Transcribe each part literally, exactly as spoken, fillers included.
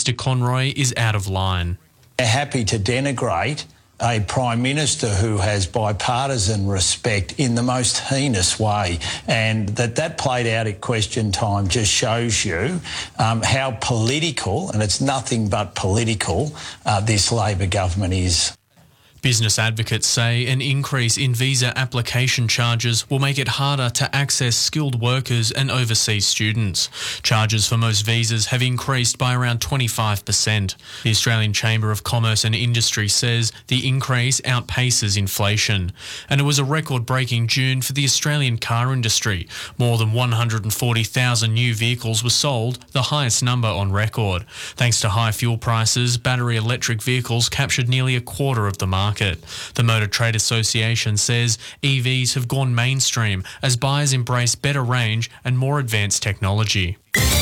Mister Conroy is out of line. They're happy to denigrate a Prime Minister who has bipartisan respect in the most heinous way, and that that played out at question time just shows you um, how political, and it's nothing but political, uh, this Labor government is. Business advocates say an increase in visa application charges will make it harder to access skilled workers and overseas students. Charges for most visas have increased by around twenty-five percent. The Australian Chamber of Commerce and Industry says the increase outpaces inflation. And it was a record-breaking June for the Australian car industry. More than one hundred forty thousand new vehicles were sold, the highest number on record. Thanks to high fuel prices, battery electric vehicles captured nearly a quarter of the market. The Motor Trade Association says E Vs have gone mainstream as buyers embrace better range and more advanced technology.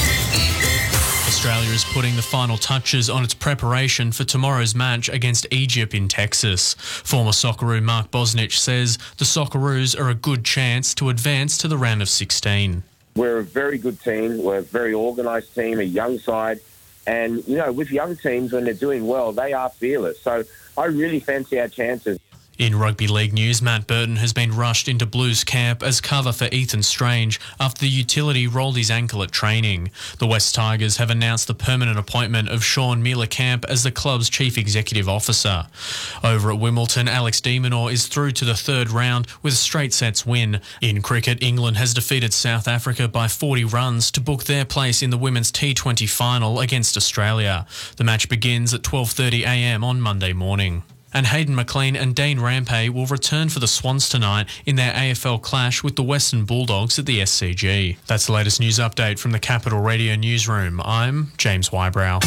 Australia is putting the final touches on its preparation for tomorrow's match against Egypt in Texas. Former Socceroo Mark Bosnich says the Socceroos are a good chance to advance to the round of sixteen. We're a very good team. We're a very organised team, a young side. And, you know, with young teams, when they're doing well, they are fearless. So I really fancy our chances. In rugby league news, Matt Burton has been rushed into Blues camp as cover for Ethan Strange after the utility rolled his ankle at training. The West Tigers have announced the permanent appointment of Sean Miller-Camp as the club's chief executive officer. Over at Wimbledon, Alex de Minaur is through to the third round with a straight sets win. In cricket, England has defeated South Africa by forty runs to book their place in the women's T twenty final against Australia. The match begins at twelve thirty a m on Monday morning. And Hayden McLean and Dane Rampe will return for the Swans tonight in their A F L clash with the Western Bulldogs at the S C G. That's the latest news update from the Capital Radio newsroom. I'm James Wybrow.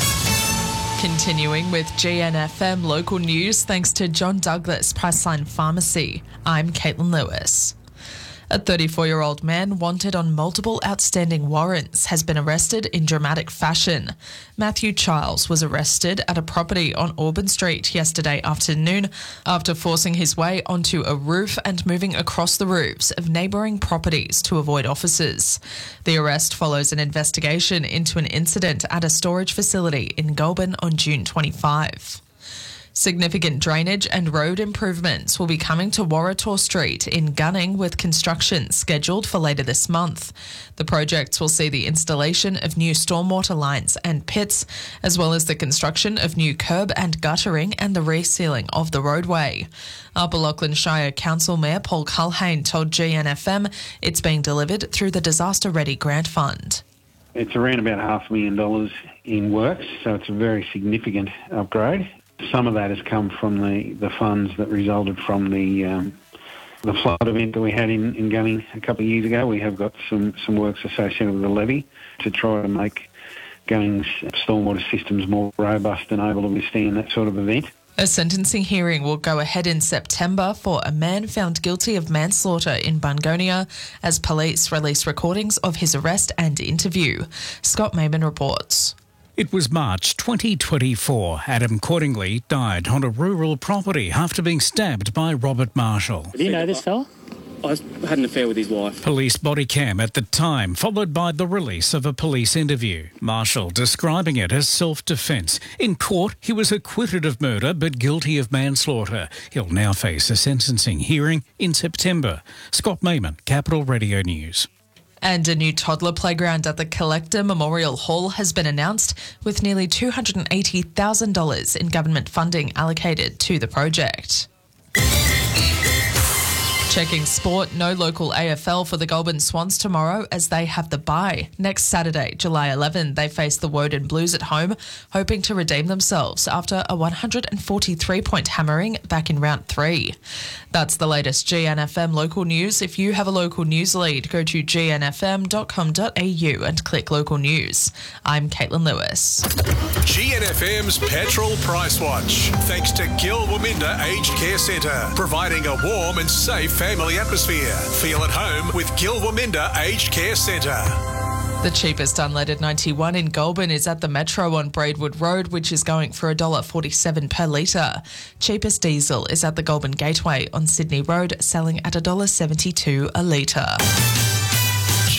Continuing with G N F M local news, thanks to John Douglas Priceline Pharmacy. I'm Caitlin Lewis. A thirty-four-year-old man wanted on multiple outstanding warrants has been arrested in dramatic fashion. Matthew Charles was arrested at a property on Auburn Street yesterday afternoon after forcing his way onto a roof and moving across the roofs of neighbouring properties to avoid officers. The arrest follows an investigation into an incident at a storage facility in Goulburn on June twenty-fifth. Significant drainage and road improvements will be coming to Warrator Street in Gunning, with construction scheduled for later this month. The projects will see the installation of new stormwater lines and pits, as well as the construction of new curb and guttering and the resealing of the roadway. Upper Lachlan Shire Council Mayor Paul Culhane told G N F M it's being delivered through the Disaster Ready Grant Fund. It's around about half a million dollars in works, so it's a very significant upgrade. Some of that has come from the, the funds that resulted from the um, the flood event that we had in, in Gunning a couple of years ago. We have got some, some works associated with the levee to try to make Gunning's stormwater systems more robust and able to withstand that sort of event. A sentencing hearing will go ahead in September for a man found guilty of manslaughter in Bungonia as police release recordings of his arrest and interview. Scott Mayman reports. It was March twenty twenty-four. Adam Cordingley died on a rural property after being stabbed by Robert Marshall. Do you know this fella? I had an affair with his wife. Police body cam at the time, followed by the release of a police interview. Marshall describing it as self-defence. In court, he was acquitted of murder but guilty of manslaughter. He'll now face a sentencing hearing in September. Scott Mayman, Capital Radio News. And a new toddler playground at the Collector Memorial Hall has been announced, with nearly two hundred eighty thousand dollars in government funding allocated to the project. Checking sport, no local A F L for the Goulburn Swans tomorrow as they have the bye. Next Saturday, July eleventh, they face the Woden Blues at home, hoping to redeem themselves after a one hundred forty-three point hammering back in round three. That's the latest G N F M local news. If you have a local news lead, go to g n f m dot com dot a u and click local news. I'm Caitlin Lewis. G N F M's Petrol Price Watch. Thanks to Gil Waminda Aged Care Centre, providing a warm and safe family atmosphere. Feel at home with Gil Waminda Aged Care Centre. The cheapest unleaded ninety-one in Goulburn is at the Metro on Braidwood Road, which is going for one dollar forty-seven per litre. Cheapest diesel is at the Goulburn Gateway on Sydney Road, selling at one dollar seventy-two a litre.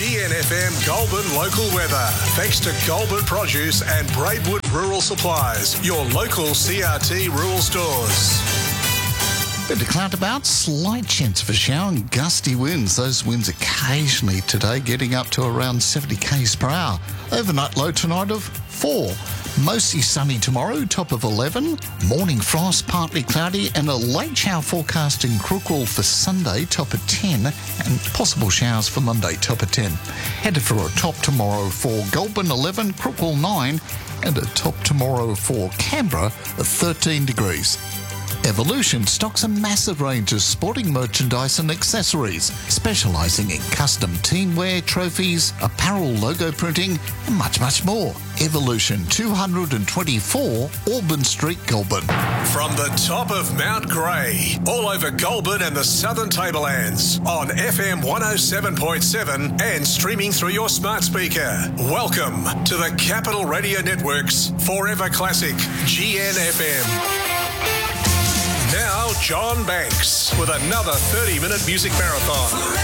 G N F M Goulburn local weather. Thanks to Goulburn Produce and Braidwood Rural Supplies, your local C R T rural stores. Bit of cloud about, slight chance of a shower and gusty winds. Those winds occasionally today getting up to around seventy k's per hour. Overnight low tonight of four. Mostly sunny tomorrow, top of eleven. Morning frost, partly cloudy, and a late shower forecast in Crookwell for Sunday, top of ten, and possible showers for Monday, top of ten. Headed for a top tomorrow for Goulburn eleven, Crookwell nine, and a top tomorrow for Canberra of thirteen degrees. Evolution stocks a massive range of sporting merchandise and accessories, specialising in custom teamwear, trophies, apparel, logo printing, and much, much more. Evolution, two twenty-four Auburn Street, Goulburn. From the top of Mount Grey, all over Goulburn and the Southern Tablelands, on F M one oh seven point seven and streaming through your smart speaker. Welcome to the Capital Radio Network's Forever Classic, G N F M. Now, John Banks with another thirty-minute music marathon.